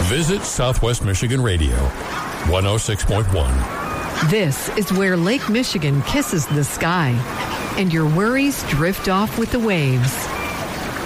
Visit Southwest Michigan Radio, 106.1. This is where Lake Michigan kisses the sky, and your worries drift off with the waves.